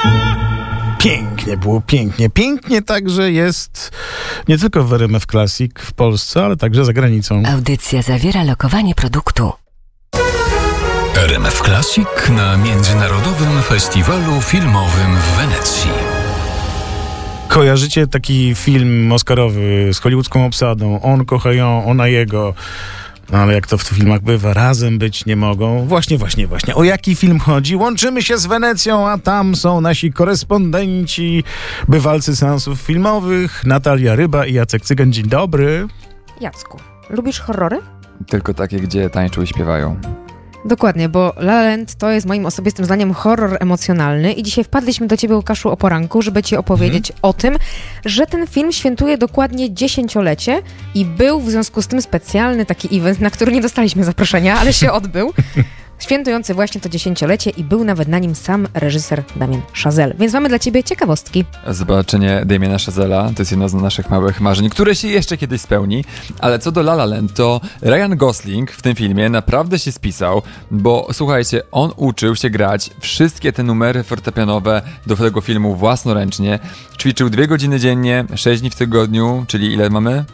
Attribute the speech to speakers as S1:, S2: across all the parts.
S1: Pięknie było, pięknie. Pięknie także jest nie tylko w RMF Classic w Polsce, ale także za granicą.
S2: Audycja zawiera lokowanie produktu.
S3: RMF Classic na Międzynarodowym Festiwalu Filmowym w Wenecji.
S1: Kojarzycie taki film oscarowy z hollywoodzką obsadą? On kocha ją, ona jego. No ale jak to w tych filmach bywa, razem być nie mogą. Właśnie. O jaki film chodzi? Łączymy się z Wenecją, a tam są nasi korespondenci, bywalcy seansów filmowych, Natalia Ryba i Jacek Cygan. Dzień dobry.
S4: Jacku, lubisz horrory?
S5: Tylko takie, gdzie tańczą i śpiewają.
S4: Dokładnie, bo La La Land to jest moim osobistym zdaniem horror emocjonalny i dzisiaj wpadliśmy do ciebie, Łukaszu, o poranku, żeby ci opowiedzieć o tym, że ten film świętuje dokładnie 10-lecie i był w związku z tym specjalny taki event, na który nie dostaliśmy zaproszenia, ale się odbył. Świętujący właśnie to 10-lecie i był nawet na nim sam reżyser Damien Chazelle. Więc mamy dla ciebie ciekawostki.
S5: Zobaczenie Damiena Chazella to jest jedno z naszych małych marzeń, które się jeszcze kiedyś spełni. Ale co do La La Land, to Ryan Gosling w tym filmie naprawdę się spisał, bo słuchajcie, on uczył się grać wszystkie te numery fortepianowe do tego filmu własnoręcznie. Ćwiczył 2 godziny dziennie, 6 dni w tygodniu, czyli ile mamy?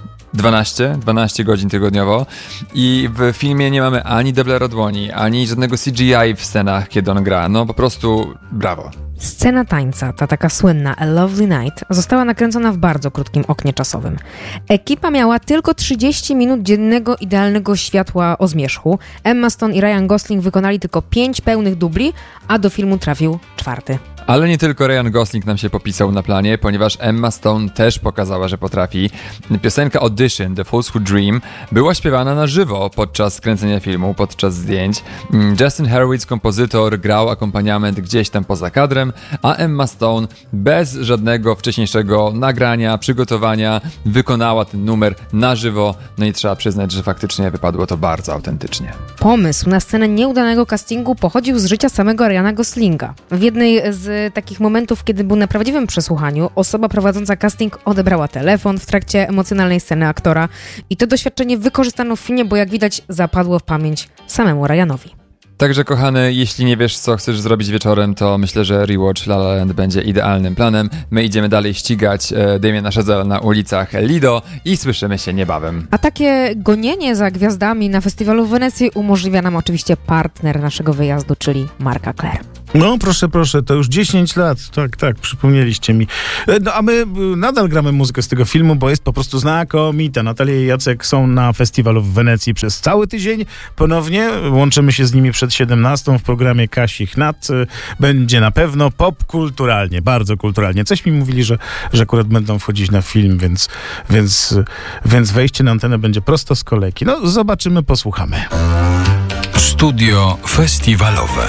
S5: 12 godzin tygodniowo i w filmie nie mamy ani dublera dłoni, ani żadnego CGI w scenach, kiedy on gra. No po prostu brawo.
S4: Scena tańca, ta taka słynna A Lovely Night, została nakręcona w bardzo krótkim oknie czasowym. Ekipa miała tylko 30 minut dziennego idealnego światła o zmierzchu. Emma Stone i Ryan Gosling wykonali tylko 5 pełnych dubli, a do filmu trafił 4.
S5: Ale nie tylko Ryan Gosling nam się popisał na planie, ponieważ Emma Stone też pokazała, że potrafi. Piosenka Audition, The Fools Who Dream, była śpiewana na żywo podczas kręcenia filmu, podczas zdjęć. Justin Hurwitz, kompozytor, grał akompaniament gdzieś tam poza kadrem, a Emma Stone bez żadnego wcześniejszego nagrania, przygotowania wykonała ten numer na żywo. No i trzeba przyznać, że faktycznie wypadło to bardzo autentycznie.
S4: Pomysł na scenę nieudanego castingu pochodził z życia samego Ryana Goslinga. W jednej z takich momentów, kiedy był na prawdziwym przesłuchaniu, osoba prowadząca casting odebrała telefon w trakcie emocjonalnej sceny aktora i to doświadczenie wykorzystano w filmie, bo jak widać zapadło w pamięć samemu Ryanowi.
S5: Także kochany, jeśli nie wiesz, co chcesz zrobić wieczorem, to myślę, że rewatch La La Land będzie idealnym planem. My idziemy dalej ścigać Damiena Chazella na ulicach Lido i słyszymy się niebawem.
S4: A takie gonienie za gwiazdami na festiwalu w Wenecji umożliwia nam oczywiście partner naszego wyjazdu, czyli marka Claire.
S1: No proszę, to już 10 lat, tak, przypomnieliście mi. No a my nadal gramy muzykę z tego filmu, bo jest po prostu znakomita. Natalia i Jacek są na festiwalu w Wenecji przez cały tydzień. Ponownie łączymy się z nimi przed 17 w programie Kasi Chnat. Będzie na pewno popkulturalnie, bardzo kulturalnie. Coś mi mówili, że akurat będą wchodzić na film, więc wejście na antenę będzie prosto z kolejki. No zobaczymy, posłuchamy.
S3: Studio festiwalowe.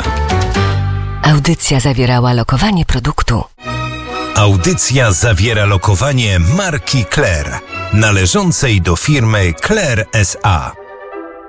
S2: Audycja zawierała lokowanie produktu.
S6: Audycja zawiera lokowanie marki Claire, należącej do firmy Claire S.A.